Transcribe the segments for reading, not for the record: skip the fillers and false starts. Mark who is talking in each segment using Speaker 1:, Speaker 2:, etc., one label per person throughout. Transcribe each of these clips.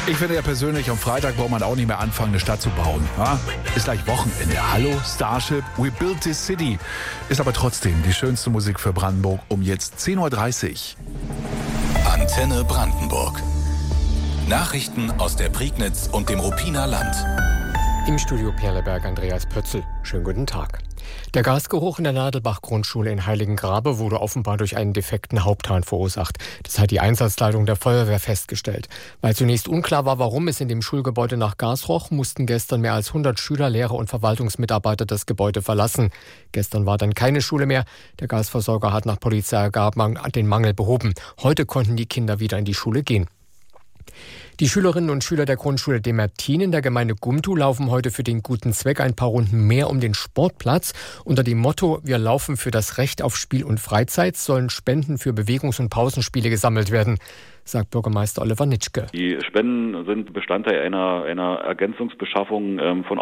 Speaker 1: Ich finde ja persönlich, am Freitag braucht man auch nicht mehr anfangen, eine Stadt zu bauen. Ja? Ist gleich Wochenende. Hallo, Starship, we built this city. Ist aber trotzdem die schönste Musik für Brandenburg um jetzt 10.30 Uhr.
Speaker 2: Antenne Brandenburg. Nachrichten aus der Prignitz und dem Ruppiner Land.
Speaker 3: Im Studio Perleberg Andreas Pötzl. Schönen guten Tag. Der Gasgeruch in der Nadelbach-Grundschule in Heiligengrabe wurde offenbar durch einen defekten Haupthahn verursacht. Das hat die Einsatzleitung der Feuerwehr festgestellt. Weil zunächst unklar war, warum es in dem Schulgebäude nach Gas roch, mussten gestern mehr als 100 Schüler, Lehrer und Verwaltungsmitarbeiter das Gebäude verlassen. Gestern war dann keine Schule mehr. Der Gasversorger hat nach Polizeiangaben den Mangel behoben. Heute konnten die Kinder wieder in die Schule gehen. Die Schülerinnen und Schüler der Grundschule Demertin in der Gemeinde Gumtu laufen heute für den guten Zweck ein paar Runden mehr um den Sportplatz. Unter dem Motto „Wir laufen für das Recht auf Spiel und Freizeit" sollen Spenden für Bewegungs- und Pausenspiele gesammelt werden, sagt Bürgermeister Oliver Nitschke.
Speaker 4: Die Spenden sind Bestandteil einer Ergänzungsbeschaffung von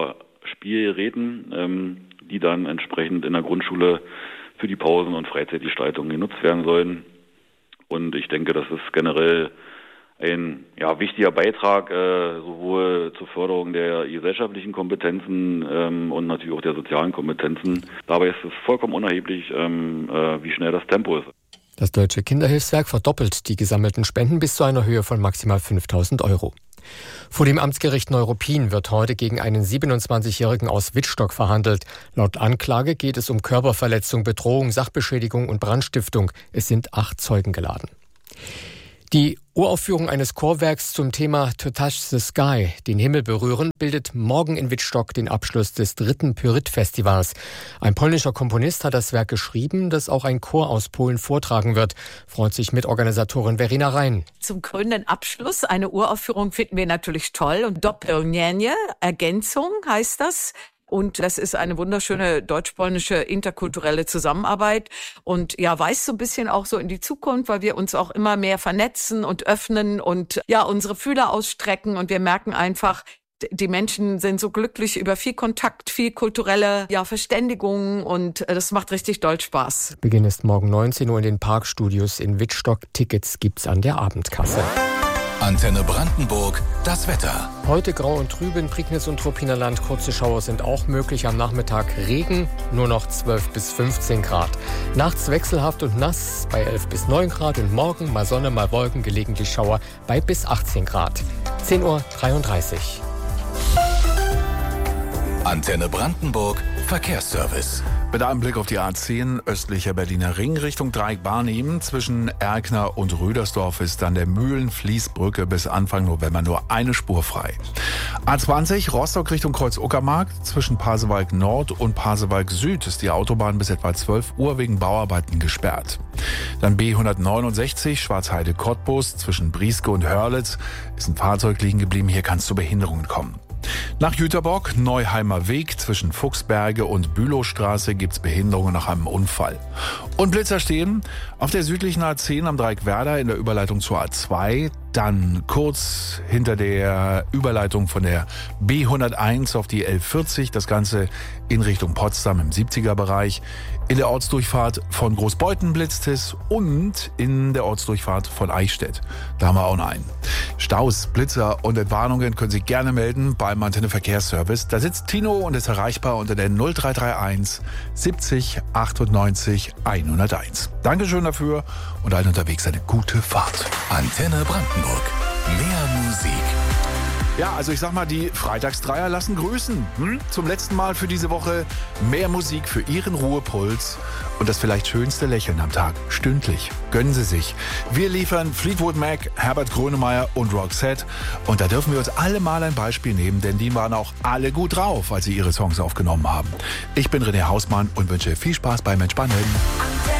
Speaker 4: Outdoor-Spielgeräten, die dann entsprechend in der Grundschule für die Pausen- und Freizeitgestaltung genutzt werden sollen. Und ich denke, das ist generell ein wichtiger Beitrag sowohl zur Förderung der gesellschaftlichen Kompetenzen und natürlich auch der sozialen Kompetenzen. Dabei ist es vollkommen unerheblich, wie schnell das Tempo ist.
Speaker 3: Das Deutsche Kinderhilfswerk verdoppelt die gesammelten Spenden bis zu einer Höhe von maximal 5.000 Euro. Vor dem Amtsgericht Neuruppin wird heute gegen einen 27-Jährigen aus Wittstock verhandelt. Laut Anklage geht es um Körperverletzung, Bedrohung, Sachbeschädigung und Brandstiftung. Es sind 8 Zeugen geladen. Die Uraufführung eines Chorwerks zum Thema To Touch the Sky, den Himmel berühren, bildet morgen in Wittstock den Abschluss des 3. Pyrit-Festivals. Ein polnischer Komponist hat das Werk geschrieben, das auch ein Chor aus Polen vortragen wird, freut sich Mitorganisatorin Verena Rhein.
Speaker 5: Zum krönenden Abschluss eine Uraufführung finden wir natürlich toll. Und Doppelnienie, Ergänzung heißt das. Und das ist eine wunderschöne deutsch-polnische interkulturelle Zusammenarbeit und weist so ein bisschen auch so in die Zukunft, weil wir uns auch immer mehr vernetzen und öffnen und unsere Fühler ausstrecken und wir merken einfach, die Menschen sind so glücklich über viel Kontakt, viel kulturelle Verständigung und das macht richtig doll Spaß.
Speaker 3: Beginn ist morgen 19 Uhr in den Parkstudios in Wittstock. Tickets gibt's an der Abendkasse.
Speaker 2: Antenne Brandenburg, das Wetter.
Speaker 3: Heute grau und trüb in Prignitz und Ruppiner Land. Kurze Schauer sind auch möglich. Am Nachmittag Regen, nur noch 12 bis 15 Grad. Nachts wechselhaft und nass bei 11 bis 9 Grad. Und morgen mal Sonne, mal Wolken, gelegentlich Schauer bei bis 18 Grad. 10.33 Uhr.
Speaker 2: Antenne Brandenburg, Verkehrsservice.
Speaker 1: Mit einem Blick auf die A10 östlicher Berliner Ring Richtung Dreieck Barnim. Zwischen Erkner und Rüdersdorf ist an der Mühlenfließbrücke bis Anfang November nur eine Spur frei. A20 Rostock Richtung Kreuz-Uckermark. Zwischen Pasewalk Nord und Pasewalk Süd ist die Autobahn bis etwa 12 Uhr wegen Bauarbeiten gesperrt. Dann B169 Schwarzheide-Cottbus. Zwischen Brieske und Hörlitz ist ein Fahrzeug liegen geblieben. Hier kann es zu Behinderungen kommen. Nach Jüterbock, Neuheimer Weg, zwischen Fuchsberge und Bülowstraße gibt's Behinderungen nach einem Unfall. Und Blitzer stehen auf der südlichen A10 am Dreieck Werder in der Überleitung zur A2, dann kurz hinter der Überleitung von der B101 auf die L40, das Ganze in Richtung Potsdam im 70er-Bereich. In der Ortsdurchfahrt von Großbeuthen blitzt es und in der Ortsdurchfahrt von Eichstätt. Da haben wir auch noch einen. Staus, Blitzer und Entwarnungen können Sie gerne melden beim Antenne Verkehrsservice. Da sitzt Tino und ist erreichbar unter der 0331 70 98 101. Dankeschön dafür und allen unterwegs eine gute Fahrt.
Speaker 2: Antenne Brandenburg. Mehr Musik.
Speaker 1: Ja, also ich sag mal, die Freitagsdreier lassen grüßen. Zum letzten Mal für diese Woche mehr Musik für Ihren Ruhepuls und das vielleicht schönste Lächeln am Tag. Stündlich. Gönnen Sie sich. Wir liefern Fleetwood Mac, Herbert Grönemeyer und Roxette. Und da dürfen wir uns alle mal ein Beispiel nehmen, denn die waren auch alle gut drauf, als sie ihre Songs aufgenommen haben. Ich bin René Hausmann und wünsche viel Spaß beim Entspannen.